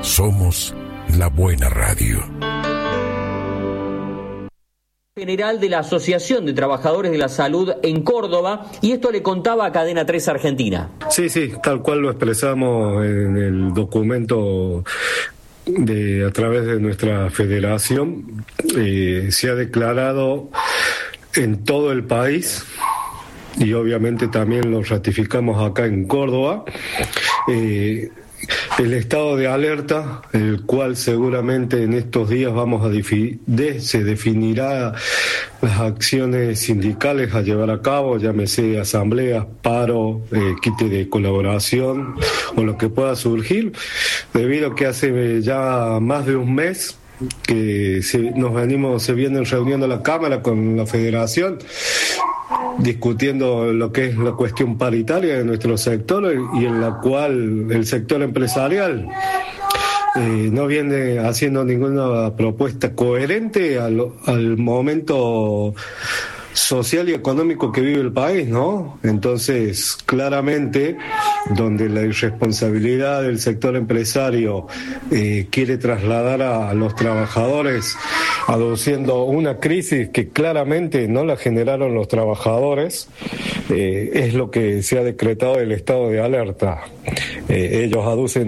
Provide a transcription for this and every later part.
Somos la buena radio. General de la Asociación de Trabajadores de la Salud en Córdoba, y esto le contaba a Cadena 3 Argentina. Sí, tal cual lo expresamos en el documento a través de nuestra federación. Se ha declarado en todo el país, y obviamente también lo ratificamos acá en Córdoba, el estado de alerta, el cual seguramente en estos días vamos a se definirá las acciones sindicales a llevar a cabo, llámese asambleas, paro, quite de colaboración o lo que pueda surgir, debido a que hace ya más de un mes que se vienen reuniendo la Cámara con la Federación, discutiendo lo que es la cuestión paritaria de nuestro sector, y en la cual el sector empresarial no viene haciendo ninguna propuesta coherente al momento social y económico que vive el país, ¿no? Entonces, claramente, donde la irresponsabilidad del sector empresario quiere trasladar a los trabajadores, aduciendo una crisis que claramente no la generaron los trabajadores, es lo que se ha decretado el estado de alerta. Ellos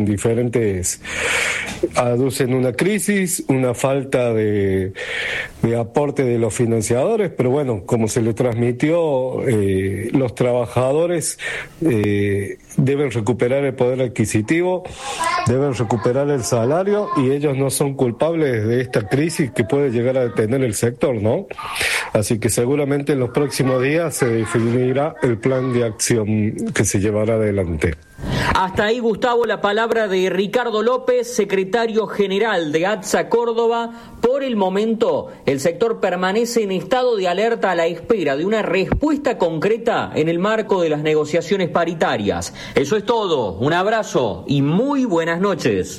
aducen una crisis, una falta de aporte de los financiadores, pero bueno, como se le transmitió, los trabajadores deben recuperar el poder adquisitivo, deben recuperar el salario, y ellos no son culpables de esta crisis que puede llegar a detener el sector, ¿no? Así que seguramente en los próximos días se definirá el plan de acción que se llevará adelante. Hasta ahí, Gustavo, la palabra de Ricardo López, secretario general de ATSA Córdoba. Por el momento, el sector permanece en estado de alerta a la espera de una respuesta concreta en el marco de las negociaciones paritarias. Eso es todo. Un abrazo y muy buenas noches.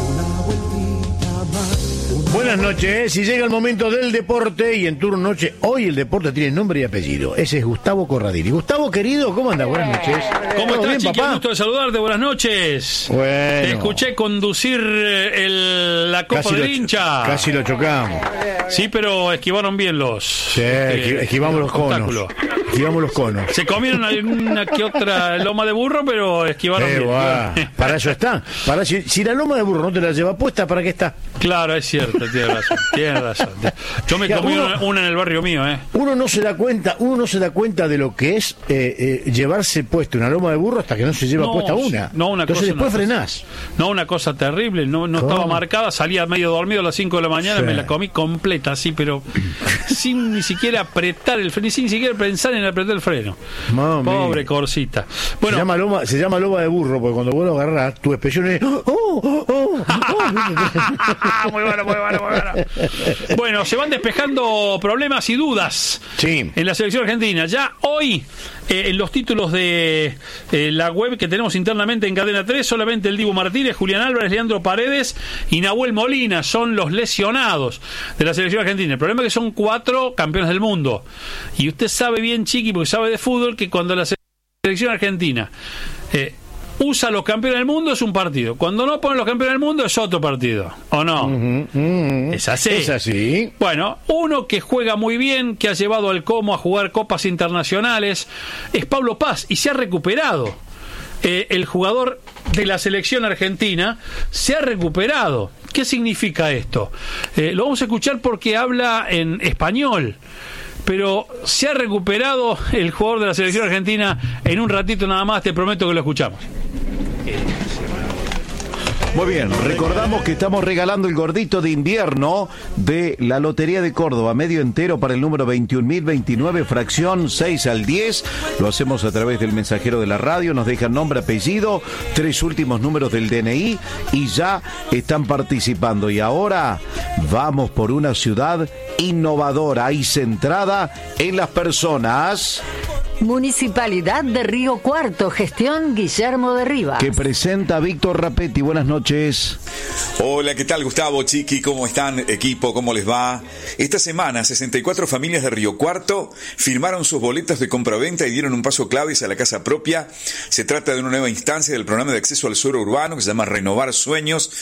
Buenas noches. Si llega el momento del deporte y en turno noche, hoy el deporte tiene nombre y apellido. Ese es Gustavo Corradini. Gustavo, querido, ¿cómo andas? Buenas noches. ¿Cómo estás, bien, Chiqui? papá? Un gusto de saludarte. Buenas noches. Bueno. Te escuché conducir la Copa del Hincha. Casi lo chocamos. Sí, pero esquivaron bien esquivamos los conos. Esquivamos los conos. Se comieron alguna que otra loma de burro, pero esquivaron bien. Para eso está. Si la loma de burro no te la lleva puesta, ¿para qué está? Claro, es cierto, tienes razón. Yo me comí una en el barrio mío, Uno no se da cuenta de lo que es llevarse puesta una loma de burro hasta que no se lleva puesta una. Entonces después frenás. No, una cosa terrible, no estaba marcada, salía medio dormido a las 5 de la mañana, me la comí completa, así, pero sin ni siquiera apretar el freno, sin ni siquiera pensar en apretar el freno. Mami. Pobre Corsita. Bueno, se llama loma de burro, porque cuando vos lo agarrás, tu expresión es muy bueno. Bueno, se van despejando problemas y dudas en la selección argentina. Ya hoy, en los títulos de la web que tenemos internamente en Cadena 3, solamente el Dibu Martínez, Julián Álvarez, Leandro Paredes y Nahuel Molina son los lesionados de la selección argentina. El problema es que son 4 campeones del mundo. Y usted sabe bien, Chiqui, porque sabe de fútbol, que cuando la selección argentina usa los campeones del mundo es un partido. Cuando no pone los campeones del mundo es otro partido. ¿O no? Es así. Es así. Bueno, uno que juega muy bien, que ha llevado al Como a jugar copas internacionales, es Pablo Paz, y se ha recuperado. El jugador de la selección argentina se ha recuperado. ¿Qué significa esto? Lo vamos a escuchar porque habla en español. Pero se ha recuperado el jugador de la selección argentina. En un ratito nada más, te prometo que lo escuchamos. Muy bien, recordamos que estamos regalando el gordito de invierno de la Lotería de Córdoba, medio entero para el número 21.029, fracción 6 al 10. Lo hacemos a través del mensajero de la radio, nos dejan nombre, apellido, 3 últimos números del DNI y ya están participando. Y ahora vamos por una ciudad innovadora y centrada en las personas. Municipalidad de Río Cuarto, gestión Guillermo de Rivas. Que presenta Víctor Rapetti. Buenas noches. Hola, ¿qué tal, Gustavo, Chiqui? ¿Cómo están, equipo? ¿Cómo les va? Esta semana, 64 familias de Río Cuarto firmaron sus boletas de compraventa y dieron un paso clave hacia la casa propia. Se trata de una nueva instancia del programa de acceso al suelo urbano que se llama Renovar Sueños,